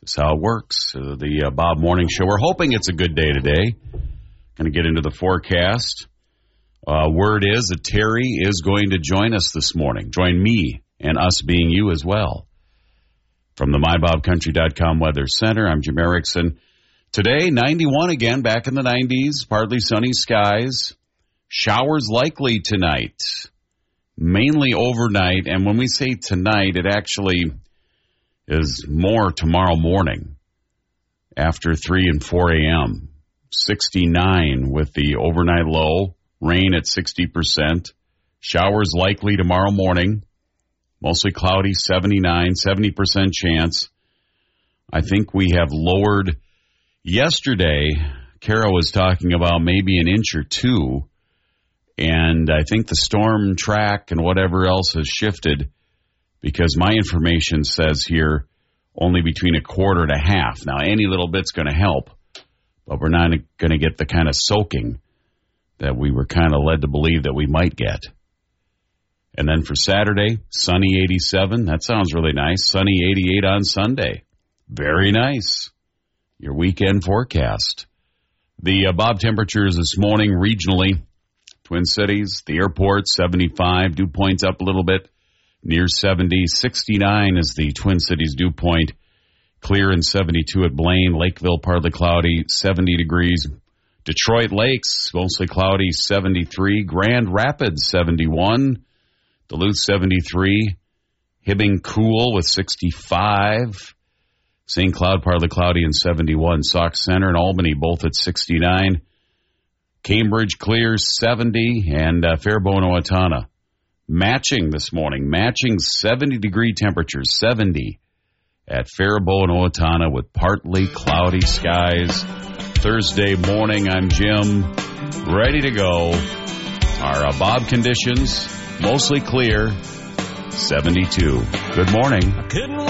That's how it works. The Bob Morning Show. We're hoping it's a good day today. Going to get into the forecast. Word is that Terry is going to join us this morning. Join me and us being you as well. From the MyBobCountry.com Weather Center, I'm Jim Erickson. Today, 91 again, back in the 90s. Partly sunny skies. Showers likely tonight. Mainly overnight. And when we say tonight, it actually is more tomorrow morning after 3 and 4 a.m. 69 with the overnight low. Rain at 60%. Showers likely tomorrow morning. Mostly cloudy, 79, 70% chance. I think we have lowered. Yesterday, Kara was talking about maybe an inch or two, and I think the storm track and whatever else has shifted because my information says here only between a quarter and a half. Now, any little bit's going to help, but we're not going to get the kind of soaking that we were kind of led to believe that we might get. And then for Saturday, sunny 87. That sounds really nice. Sunny 88 on Sunday. Very nice. Your weekend forecast. The Bob temperatures this morning regionally. Twin Cities, the airport, 75. Dew point's up a little bit, near 70. 69 is the Twin Cities dew point. Clear and 72 at Blaine. Lakeville, partly cloudy, 70 degrees. Detroit Lakes, mostly cloudy, 73. Grand Rapids, 71. Duluth, 73. Hibbing, cool with 65. St. Cloud, partly cloudy and 71. Sauk Center and Albany, both at 69. Cambridge, clear, 70. And Faribault and Owatonna, matching this morning. Matching 70-degree temperatures, 70 at Faribault and Owatonna with partly cloudy skies. Thursday morning, I'm Jim, ready to go. Our Bob conditions, mostly clear, 72. Good morning.